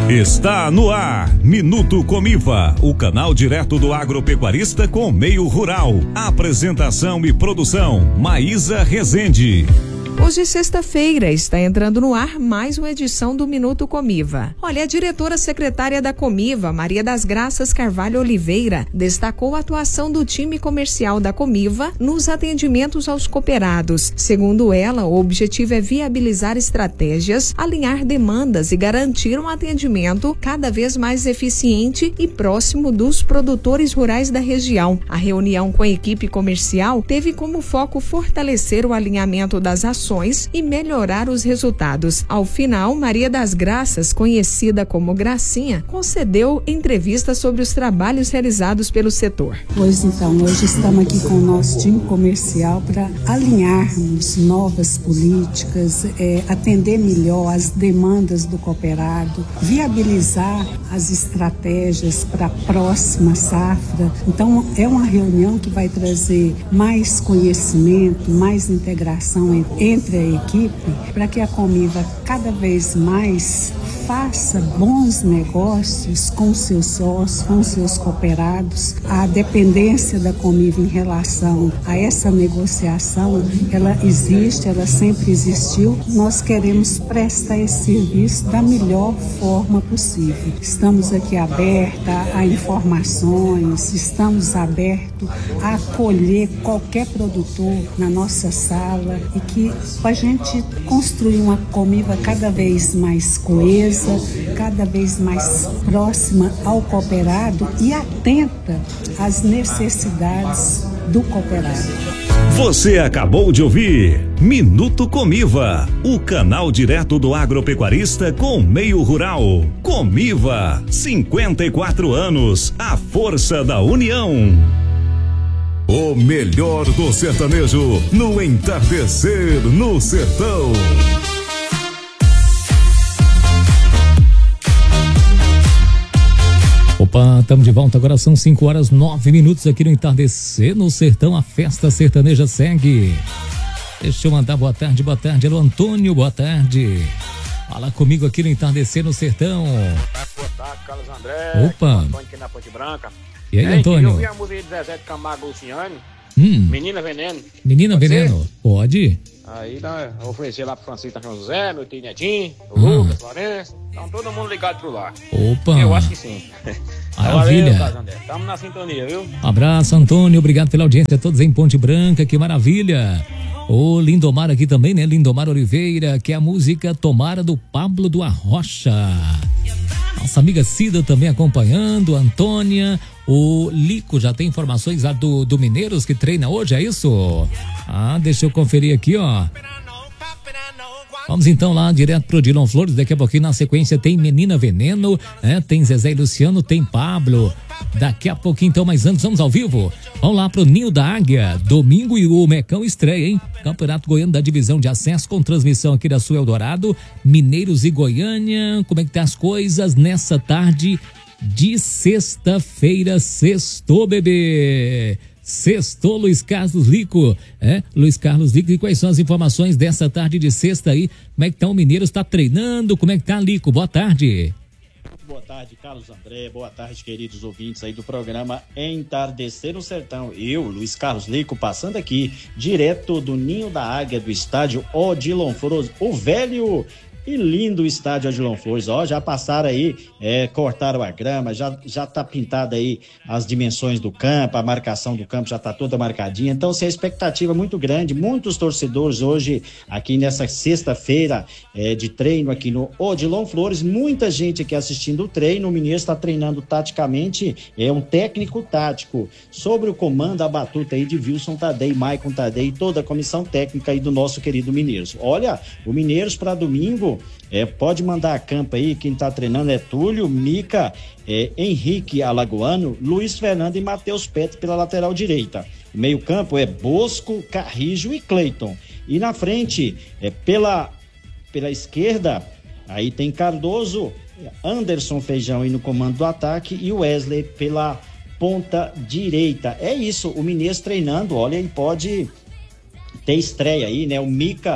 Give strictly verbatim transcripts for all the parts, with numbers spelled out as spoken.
Está no ar, Minuto Comiva, o canal direto do agropecuarista com o meio rural. Apresentação e produção, Maísa Rezende. Hoje, sexta-feira, está entrando no ar mais uma edição do Minuto Comiva. Olha, a diretora secretária da Comiva, Maria das Graças Carvalho Oliveira, destacou a atuação do time comercial da Comiva nos atendimentos aos cooperados. Segundo ela, o objetivo é viabilizar estratégias, alinhar demandas e garantir um atendimento cada vez mais eficiente e próximo dos produtores rurais da região. A reunião com a equipe comercial teve como foco fortalecer o alinhamento das ações e melhorar os resultados. Ao final, Maria das Graças, conhecida como Gracinha, concedeu entrevista sobre os trabalhos realizados pelo setor. Pois então, hoje estamos aqui com o nosso time comercial para alinharmos novas políticas, é, atender melhor as demandas do cooperado, viabilizar as estratégias para a próxima safra. Então, é uma reunião que vai trazer mais conhecimento, mais integração entre entre a equipe, para que a Comiva cada vez mais faça bons negócios com seus sócios, com seus cooperados. A dependência da Comiva em relação a essa negociação, ela existe, ela sempre existiu. Nós queremos prestar esse serviço da melhor forma possível. Estamos aqui abertos a informações, estamos abertos a acolher qualquer produtor na nossa sala e que para a gente construir uma Comiva cada vez mais coesa, cada vez mais próxima ao cooperado e atenta às necessidades do cooperado. Você acabou de ouvir Minuto Comiva, o canal direto do agropecuarista com meio rural. Comiva, cinquenta e quatro anos, a força da união. O melhor do sertanejo no entardecer no sertão. Opa, estamos de volta, agora são cinco horas nove minutos aqui no Entardecer no Sertão, a festa sertaneja segue. Deixa eu mandar boa tarde, boa tarde, alô Antônio, boa tarde. Fala comigo aqui no Entardecer no Sertão. Boa tarde, Carlos André. Opa. Antônio aqui na Ponte Branca. E aí, é, Antônio? Eu vi a música de Zezé de Camargo Luciane, Hum. Menina Veneno. Menina Pode Veneno, ser? Aí Aí nós eu ofereci lá pro Francisco São José, meu tio Netinho, o Hum. Lucas, Lourenço. Então todo mundo ligado pro lá. Opa. Eu acho que sim. Maravilha. Valeu, Carlos André. Tamo na sintonia, viu? Abraço, Antônio, obrigado pela audiência, todos em Ponte Branca, que maravilha. O Lindomar aqui também, né? Lindomar Oliveira, que é a música Tomara do Pablo do Arrocha. Nossa amiga Cida também acompanhando, Antônia. O Lico já tem informações lá do, do Mineiros que treina hoje, é isso? Ah, deixa eu conferir aqui, ó. Vamos então lá, direto pro Odilon Flores, daqui a pouquinho na sequência tem Menina Veneno, é, tem Zezé e Luciano, tem Pablo. Daqui a pouquinho então, mas antes vamos ao vivo. Vamos lá pro Ninho da Águia, domingo e o Mecão estreia, hein? Campeonato Goiano da Divisão de Acesso com transmissão aqui da sua Eldorado, Mineiros e Goiânia. Como é que tá as coisas nessa tarde de sexta-feira? Sextou, bebê! Sextou, Luiz Carlos Lico, é? Luiz Carlos Lico, e quais são as informações dessa tarde de sexta aí? Como é que tá o Mineiro? Está treinando? Como é que tá, Lico? Boa tarde. Boa tarde, Carlos André. Boa tarde, queridos ouvintes aí do programa Entardecer no Sertão. Eu, Luiz Carlos Lico, passando aqui, direto do Ninho da Águia do estádio Odilon Flores, o velho e lindo estádio Odilon Flores. Ó, já passaram aí, é, cortaram a grama, já, já tá pintada aí as dimensões do campo, a marcação do campo já tá toda marcadinha. Então, assim, a expectativa é muito grande. Muitos torcedores hoje, aqui nessa sexta-feira é, de treino aqui no Odilon Flores, muita gente aqui assistindo o treino. O Mineiro está treinando taticamente, é um técnico tático, sobre o comando, a batuta aí de Wilson Tadei, Maicon Tadei e toda a comissão técnica aí do nosso querido Mineiros. Olha, o Mineiros para domingo, É, pode mandar a campo aí, quem tá treinando é Túlio, Mica, é, Henrique Alagoano, Luiz Fernando e Matheus Pet pela lateral direita. O meio campo é Bosco, Carrijo e Cleiton. E na frente, é, pela, pela esquerda, aí tem Cardoso, Anderson Feijão aí no comando do ataque e Wesley pela ponta direita. É isso, o Mineiro treinando, olha, ele pode ter estreia aí, né? O Mica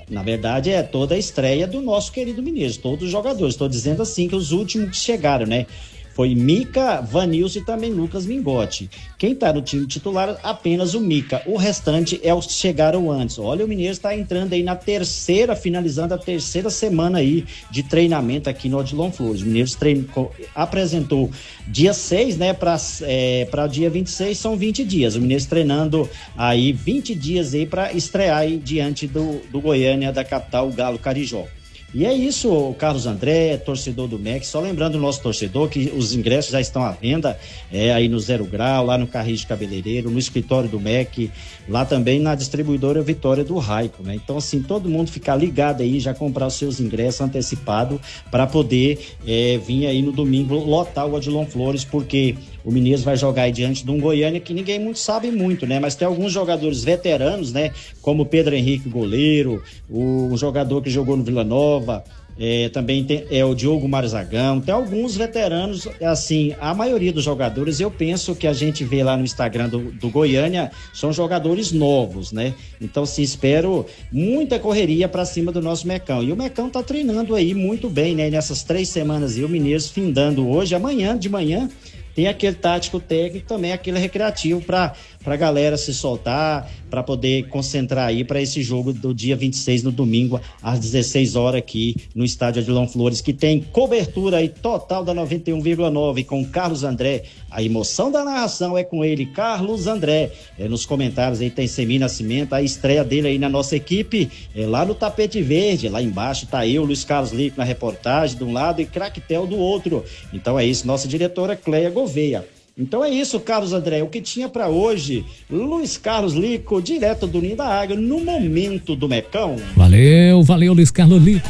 Na verdade, é toda a estreia do nosso querido Mineiro, todos os jogadores. Estou dizendo assim que os últimos que chegaram, né? Foi Mica, Vanilson e também Lucas Mingotti. Quem está no time titular, apenas o Mica. O restante é os que chegaram antes. Olha, o Mineiro está entrando aí na terceira, finalizando a terceira semana aí de treinamento aqui no Odilon Flores. O Mineiro treinou, apresentou dia seis, né, para é, para dia vinte e seis, são vinte dias. O Mineiro treinando aí vinte dias aí para estrear aí diante do, do Goiânia, da capital, o Galo Carijó. E é isso, o Carlos André, torcedor do M E C. Só lembrando o nosso torcedor que os ingressos já estão à venda é, aí no Zero Grau, lá no Carris Cabeleireiro, no escritório do M E C, lá também na distribuidora Vitória do Raico, né? Então, assim, todo mundo ficar ligado aí, já comprar os seus ingressos antecipados para poder é, vir aí no domingo lotar o Odilon Flores, porque o Mineiro vai jogar aí diante de um Goiânia que ninguém muito sabe muito, né? Mas tem alguns jogadores veteranos, né? Como o Pedro Henrique, goleiro, o, um jogador que jogou no Vila Nova, é, também tem é, o Diogo Marzagão, tem alguns veteranos, assim, a maioria dos jogadores, eu penso que a gente vê lá no Instagram do, do Goiânia, são jogadores novos, né? Então, se espero muita correria para cima do nosso Mecão. E o Mecão tá treinando aí muito bem, né? Nessas três semanas, e o Mineiro findando hoje, amanhã, de manhã, tem aquele tático técnico, também aquele recreativo para a galera se soltar, para poder concentrar aí para esse jogo do dia vinte e seis, no domingo, às dezesseis horas, aqui no estádio Odilon Flores, que tem cobertura aí total da noventa e um vírgula nove com Carlos André. A emoção da narração é com ele, Carlos André. É, nos comentários aí tem Semi Nascimento, a estreia dele aí na nossa equipe, é lá no Tapete Verde. Lá embaixo tá eu, Luiz Carlos Lico, na reportagem de um lado e Craquetel do outro. Então é isso, nossa diretora Cleia Gouveia. Então é isso, Carlos André, o que tinha para hoje, Luiz Carlos Lico, direto do Ninho da Águia, no Momento do Mecão. Valeu, valeu, Luiz Carlos Lico.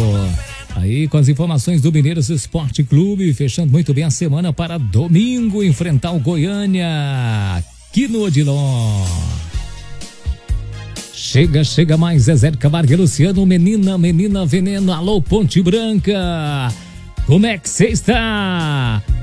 Aí com as informações do Mineiros Esporte Clube, fechando muito bem a semana para domingo enfrentar o Goiânia aqui no Odilon. Chega, chega mais, Zezé de Camargo e Luciano, menina, menina, veneno, alô Ponte Branca, como é que você está?